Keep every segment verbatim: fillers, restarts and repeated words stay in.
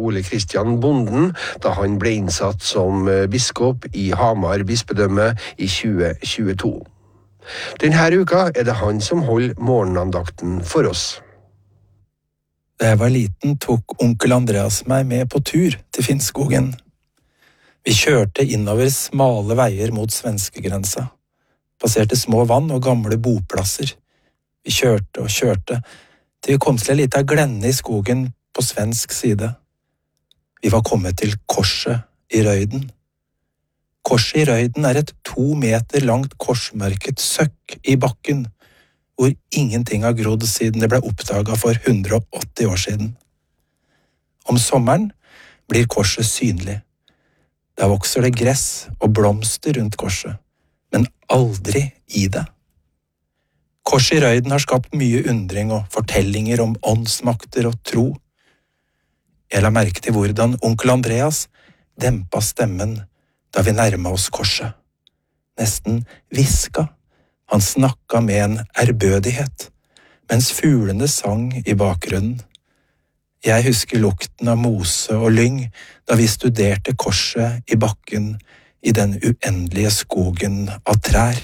Ole Kristian Bonden da han ble innsatt som biskop i Hamar bispedømme i tjue tjueto. Denne uka er det han som holder morgenandakten for oss. Da jeg var liten, tok onkel Andreas meg med på tur til Finnskogen. Vi kjørte innover smale veier mot svenskegrensa, passerte små vann og gamle boplasser. Vi kjørte og kjørte, til vi kom til en liten glenne i skogen på svensk side. Vi var kommet til korset i Røyden. Korset i Røyden er et to meter langt korsmørket søkk i bakken, hvor ingenting har grodd siden det ble oppdaget for hundre og åtti år siden. Om sommeren blir korset synlig. Da vokser det gress og blomster rundt korset, men aldri i det. Korset i Røyden har skapt mye undring og fortellinger om åndsmakter og tro. Jeg la merke til hvordan onkel Andreas dempa stemmen da vi nærmet oss korset. Nesten viska. Han snakka med en ærbødighet, mens fuglene sang i bakgrunnen. Jeg husker lukten av mose og lyng da vi studerte korset i bakken i den uendelige skogen av trær.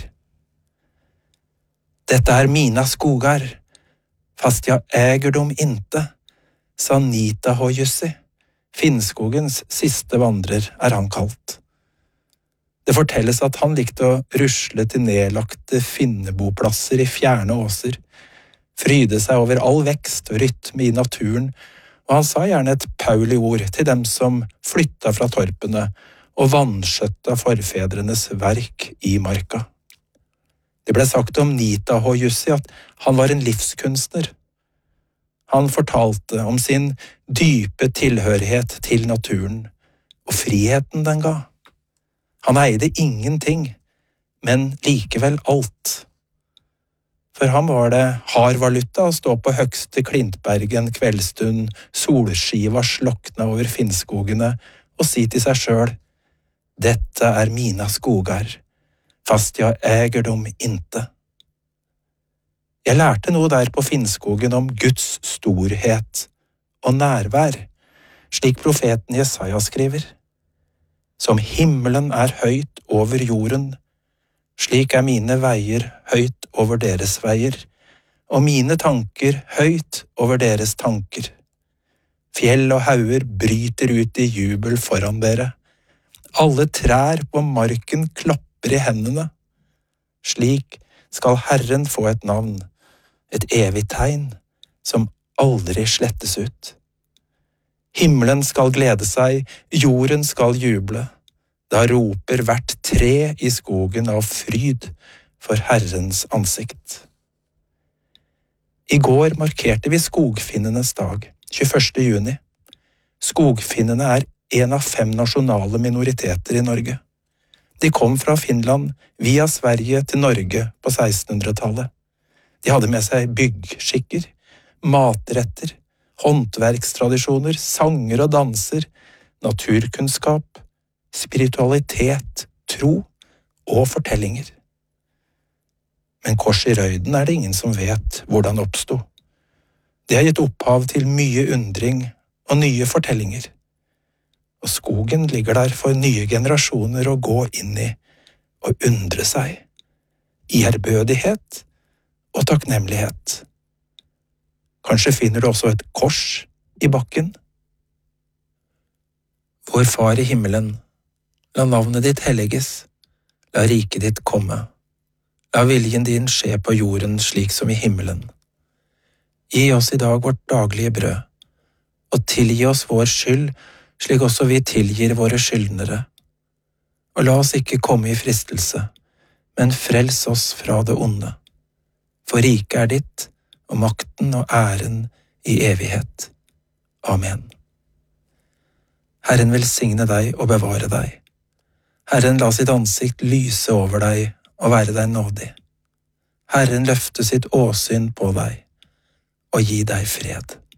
Dette er mina skogar, fast jeg äger dem inte, sa Niitahojussi. Finnskogens siste vandrer er han kalt. Det fortelles at han likte å rusle til nedlagte finneboplasser i fjerne åser, fryde seg over all vekst og rytme i naturen, og han sa gjerne et Pauli-ord til dem som flytta fra torpene og vanskjøtta forfedrenes verk i marka. Det ble sagt om Niitahojussi at han var en livskunstner. Han fortalte om sin dype tilhørighet til naturen og friheten den ga. Han eide ingenting, men likevel alt. For ham var det hard valuta å stå på høgste Klintbergen kveldstund, solskiva slokna over Finnskogene, og si til seg sjøl, «Dette er mina skogar, fast jeg äger dem inte». Jeg lærte noe der på Finnskogen om Guds storhet og nærvær, slik profeten Jesaja skriver. Som himmelen er høyt over jorden, slik er mine veier høyt over deres veier, og mine tanker høyt over deres tanker. Fjell og hauger bryter ut i jubel foran dere. Alle trær på marken klapper i hendene. Slik skal Herren få et navn, et evig tegn, som aldri slettes ut. Himmelen skal glede seg, jorden skal juble. Da roper hvert tre i skogen av fryd for Herrens ansikt. I går markerte vi skogfinnenes dag, tjueførste juni. Skogfinnene er en av fem nasjonale minoriteter i Norge. De kom fra Finland via Sverige til Norge på sekstenhundretallet. De hadde med seg byggskikker, matretter, håndverkstradisjoner, sanger og danser, naturkunnskap, spiritualitet, tro og fortellinger. Men korset i Røyden er det ingen som vet hvordan oppstod. Det har gitt opphav til mye undring og nye fortellinger. Og skogen ligger der for nye generasjoner å gå inn i og undre seg, i ærbødighet og takknemlighet. Kanskje finner du også et kors i bakken? Vår Far i himmelen, la navnet ditt helliges, la riket ditt komme. La viljen din skje på jorden slik som i himmelen. Gi oss i dag vårt daglige brød, og tilgi oss vår skyld, slik også vi tilgir våre skyldnere. Og la oss ikke komme i fristelse, men frels oss fra det onde. For riket er ditt, og makten og æren i evighet. Amen. Herren velsigne deg og bevare deg. Herren la sitt ansikt lyse over deg og være deg nådig. Herren løfte sitt åsyn på deg og gi deg fred.